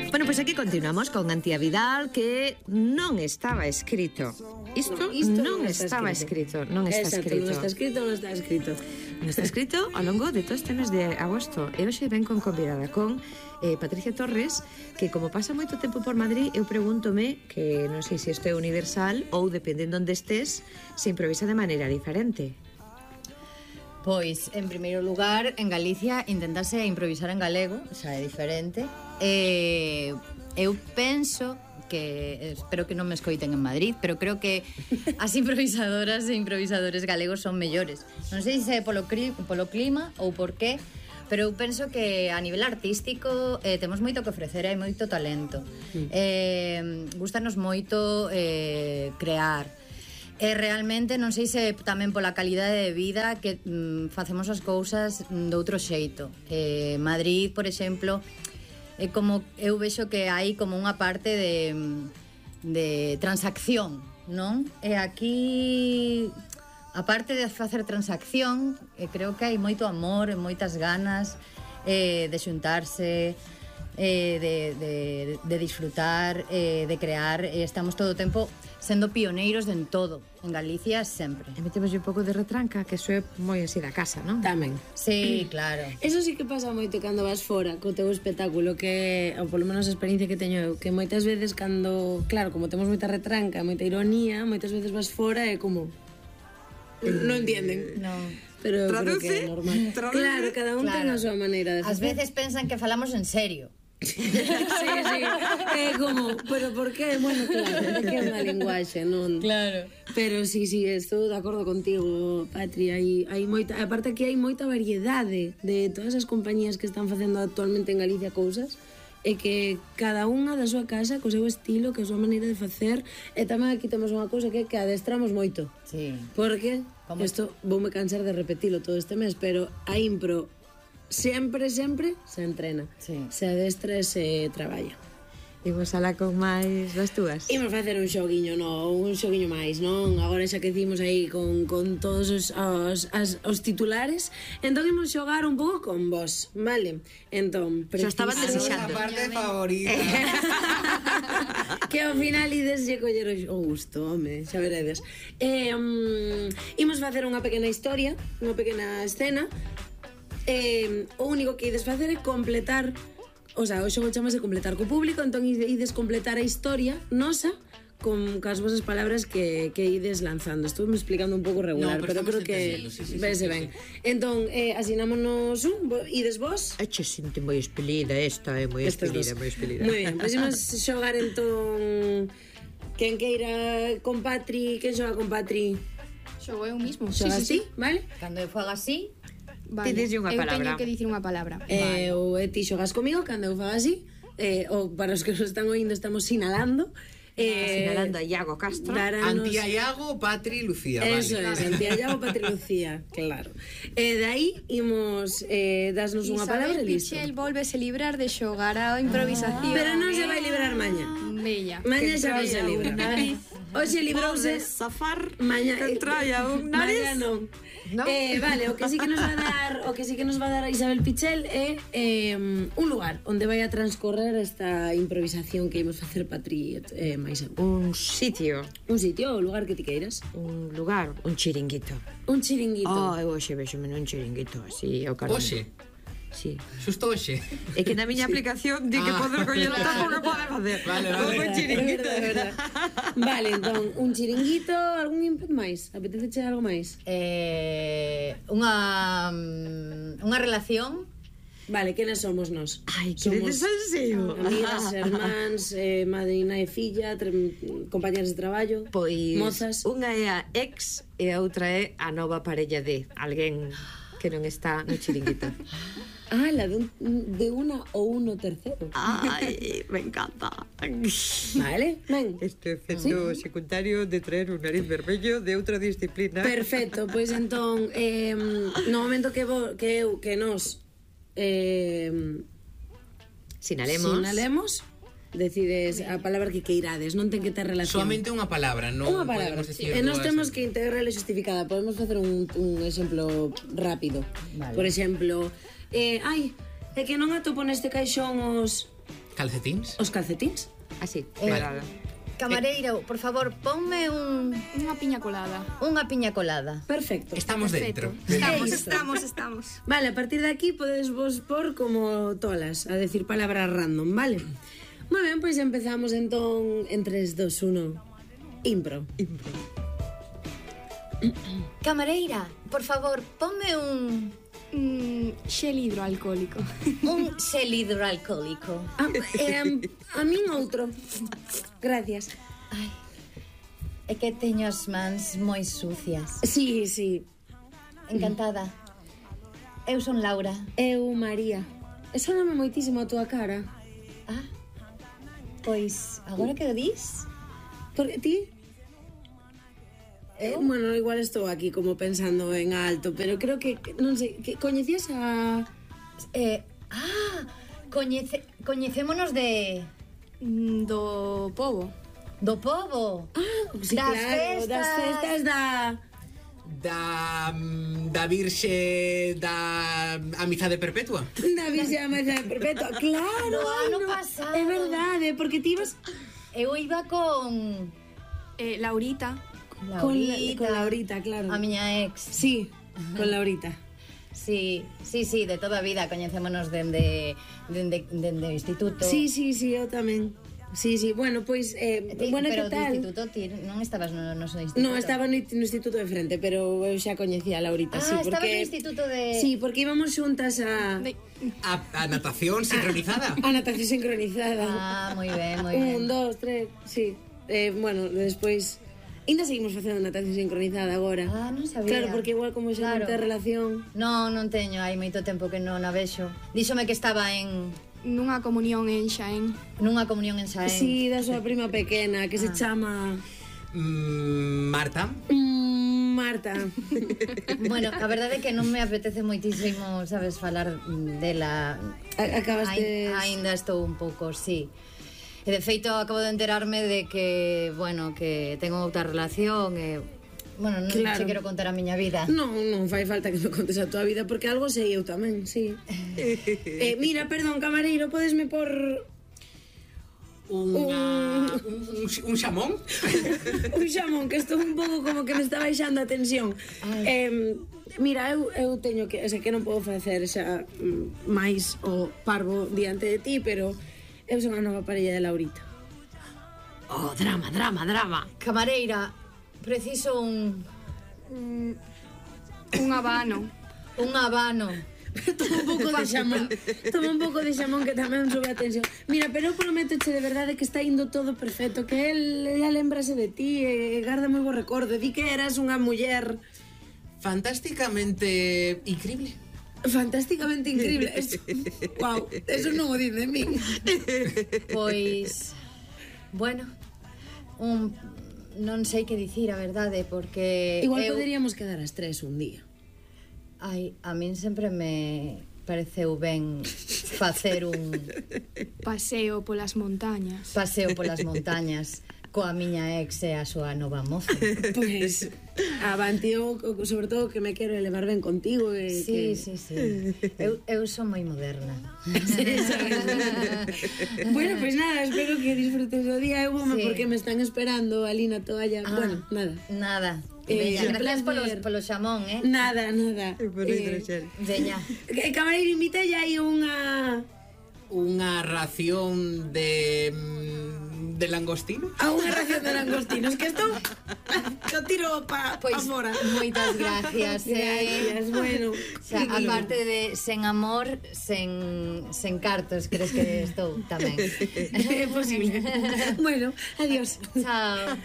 Bueno, pois aquí continuamos con Antía Vidal, que non estaba escrito. Isto non estaba escrito. Non está escrito. Non está escrito, non está escrito. Non está escrito ao longo de todo este mes de agosto. E hoxe ven con convidada con Patricia Torres, que como pasa moito tempo por Madrid, eu pregúntome, que non sei se isto é universal ou dependendo onde estés, se improvisa de maneira diferente. Pois, en primeiro lugar, en Galicia intentase improvisar en galego, xa é diferente. Eu penso que, espero que non me escoiten en Madrid, pero creo que as improvisadoras e improvisadores galegos son mellores. Non sei se é polo clima ou por qué, pero eu penso que a nivel artístico temos moito que ofrecer, hai moito talento. Gústanos moito crear. E realmente non sei se tamén pola calidade de vida que facemos as cousas de outro xeito. Madrid, por exemplo, é como eu vexo que hai como unha parte de transacción, non? E aquí, a parte de facer transacción, creo que hai moito amor e moitas ganas de xuntarse, de disfrutar, de crear, e estamos todo o tempo sendo pioneiros en todo, en Galicia sempre. E metemos un pouco de retranca, que eso é moi así da casa, non? Tamén. Sí, claro. Eso sí que pasa moito cando vas fora co teu espectáculo, que, ou polo menos a experiencia que teño eu, que moitas veces cando, claro, como temos moita retranca, moita ironía, moitas veces vas fora e como non entienden. No. Pero creo que é normal. Claro, cada un ten a súa maneira de facer. As veces pensan que falamos en serio. Sí, como, pero por qué? Bueno, claro, que é unha linguaxe, non? Claro. Pero sí, estou de acordo contigo, Patri, hai moita, aparte que hai moita variedade de todas as compañías que están facendo actualmente en Galicia cousas, e que cada unha da súa casa, co seu estilo, que a súa maneira de facer, e tamén aquí temos unha cousa que adestramos moito. Sí. Porque, isto voume cansar de repetilo todo este mes, pero a impro sempre se entrena, sí. Se adestra e se traballa. Imos alá con máis das túas. Imos facer un xoguiño máis, non? Agora xa que hicimos aí con todos os titulares, entón imos xogar un pouco con vos, vale? Entón, xa estaban desexando. A parte favorita. Que ao final ides lle coller o gusto, home, xa veredes. Imos facer unha pequena historia, unha pequena escena. O único que ides facer é completar, o sea, o xogo chamase completar co público, entón ides completar a historia nosa con as vosas palabras que ides lanzando. Estuve explicando un pouco regular, pero creo que vese ben. Entón, asinámonos ides vos. Eche, sinto moi espelida esta, é moi espelida. Moi ben, pois imos xogar entón quen queira con Patri, quen xoga con Patri? Xogo eu mismo. Xoga así, vale? Cando eu faga así, vale. Dides unha palabra. Eu teño que dicir unha palabra. Ou ti xogas comigo cando eu faga así, ou para os que nos están oindo estamos sinalando. Sinalando a Iago Castro. Antía Iago, Patri, Lucía. Eso vale. Es, Antía Iago, Patri, Lucía. Claro. De aí imos dasnos unha palabra e listo. Isabel Pichel volvese librar de xogar a improvisación. Pero non se vai librar maña. Bella. Maña xa non se libra. Hoxe librouse zafar. Maña entralla un nariz. Maña non. Vale, o que sí que nos va a dar a Isabel Pichel é un lugar onde vai a transcorrer esta improvisación que imos facer Patri máis eu. Un sitio, o lugar que ti queiras. un lugar, un chiringuito. Un chiringuito. Eu hoxe vexome nun chiringuito así ao carón. Hoxe? Sí. Xusto hoxe. É que na miña aplicación di que podes coller o tapo que pode facer. Vale. Un chiringuito. Vale, entón, un chiringuito, algún input máis? Apetece algo máis? unha relación. Vale, quenes somos nós? Ai, que desalseo. Amigas, hermáns, madrina e filla, compañeras de traballo, Pois mozas. Unha é a ex e a outra é a nova parella de alguén que non está no chiringuito. La de una ou uno tercero. Ai, me encanta. Vale, ven. Estou facendo secundario de traer un nariz vermello de outra disciplina. Perfecto, pois entón no momento que nos sinalemos, decides a palabra que queirades, non ten que ter relación. Solamente unha palabra, non podemos decir e nós temos que integrarla e justificada. Podemos facer un exemplo rápido. Vale. Por exemplo, é que non atopo neste caixón os Calcetins? Os calcetíns. Así, Vale. Camareiro, por favor, ponme Unha piña colada. unha piña colada. Perfecto. Estamos dentro. Estamos. Vale, a partir de aquí podes vos por como tolas, a decir palabras random, vale? Moi ben, pois empezamos entón en 3, 2, 1. Impro. Camareira, por favor, ponme Xel hidroalcohólico. un xel hidroalcohólico. A min outro. Gracias. É que teño as mans moi sucias. Sí, sí. Encantada. Eu son Laura. Eu, María. Sóname moitísimo a túa cara. Ah, pois, agora que o dis? Porque ti? Bueno, igual estou aquí como pensando en alto, pero creo que non sei, que coñecías a... Coñecémonos Do pobo. do pobo. Sí, Das claro, das festas Da Virxe da Amizade Perpetua. da Virxe da Amizade Perpetua. Claro, Do ano no, pasado. É verdade, porque ti ibas Eu iba con Laurita. Laurita, con Laurita, claro. a miña ex. Sí, con Laurita. Sí, de toda a vida coñecémonos dende o instituto. Sí, eu tamén. Sí, bueno, pois, bueno, pero que tal? do instituto ti non estabas no noso instituto. No, estaba no instituto de frente, pero eu xa coñecía a Laurita, sí, estabas porque... no instituto de... Sí, porque íbamos xuntas a A natación sincronizada. natación sincronizada. Ah, moi ben, moi ben. 1, 2, 3, sí. Bueno, despois... Ainda seguimos facendo natación sincronizada agora. Ah, non sabía. Claro, porque igual como xa non Claro. ten relación... Non teño, hai moito tempo que non a vexo. Díxome que estaba Nunha comunión en Xaén. nunha comunión en Saén. Sí, da súa prima pequena, que se chama... Marta. Marta. Bueno, a verdade é que non me apetece moitísimo, sabes, falar dela. Acabaste... Ainda estou un pouco, sí. E de feito acabo de enterarme de que, bueno, que tengo outra relación e, bueno, non Claro. se quero contar a miña vida. Non fai falta que me contes a túa vida, porque algo sei eu tamén, sí. Mira, perdón, camareiro, podesme por... Un xamón. un xamón, que estou un pouco como que me está baixando a tensión. Mira, eu teño que... O sea, que non podo facer xa máis o parvo diante de ti, pero eu son a nova parella de Laurita. Oh, drama. Camareira, preciso un Habano. habano. Toma un pouco de xamón que tamén sube a tensión. Mira, pero eu prométoche de verdade que está indo todo perfecto, que ela lembrase de ti e garda moi bo recordo. Di que eras unha muller Fantásticamente increíble. fantásticamente increíble. Wow, eso non o di de min. Pois, bueno, non sei que dicir a verdade, porque Igual poderíamos quedar as tres un día. Ai, a min sempre me pareceu ben facer un Paseo polas montañas. paseo polas montañas coa miña ex e a súa nova moza. Pois, avante, eu sobre todo que me quero elevar ben contigo e Sí, que... sí, sí. Eu son moi moderna. Bueno, pois nada, espero que disfrutes o día. Eu vome Sí. porque me están esperando ali na toalla. Bueno, nada. Nada. Eh, Veña, gracias placer. polo xamón, Nada. Veña. Camareiro, invita aí Unha ración de langostino. a unha ración de langostinos, que estou... Yo tiro pa Pois, fora. moitas gracias. Gracias, bueno. O sea, aparte de sen amor, sen cartos, crees que estou tamén. É posible. Bueno, adiós. Chao.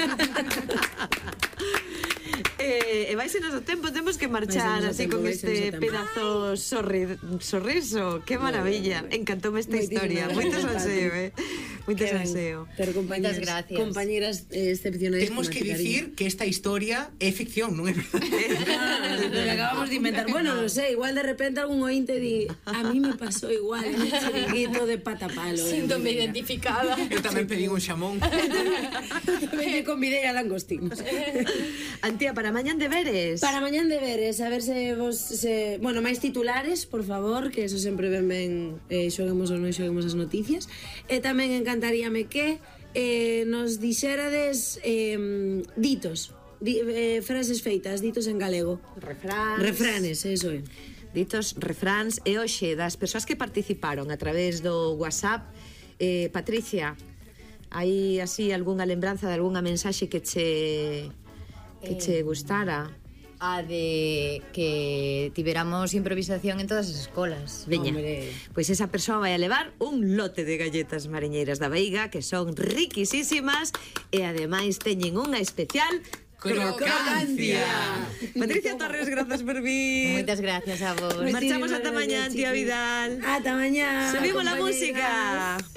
E vaise noso tempo, temos que marchar Vaise noso así tempo, con vaise este noso tempo. pedazo sorriso. Que maravilla. Encantoume esta Moitísimas historia. Moito gracias, salseo, Pati. Moito Que ben. salseo. Pero compañeras, Moitas gracias. compañeras excepcionais. Temos como que a ti, cariño. dicir que esta historia é ficción, non é verdade? Lo que acabamos de inventar. Bueno, no sé, igual de repente algún ointe di a mí me pasó igual en el chiringuito de patapalo. Síntome identificada. Eu tamén pedín un xamón. Tamén me convidei a langostinos. Antía, para mañan deberes. Para mañán deberes, a ver se vos bueno, máis titulares, por favor, que eso sempre ben xoguemos ou non xoguemos as noticias. E tamén encantaríame que nos dixerades ditos, frases feitas, ditos en galego. Refranes, eso é. Ditos refráns. E hoxe, das persoas que participaron a través do WhatsApp, Patricia, hai así algunha lembranza de algunha mensaxe que che gustara? A de que tiveramos improvisación en todas as escolas. Veña, Hombre. pois esa persoa vai a levar un lote de galletas mariñeiras da Veiga que son riquisísimas e ademais teñen unha especial Crocancia. Patricia Torres, grazas por vir. Moitas gracias a vos. Marchamos ata Moitísimas mañá, gracias, tía chiquis. Vidal. Ata mañá. Subimos la compañeras. música.